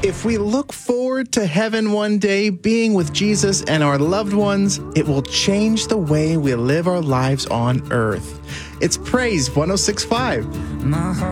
If we look forward to heaven one day, being with Jesus and our loved ones, it will change the way we live our lives on earth. It's Praise 106.5.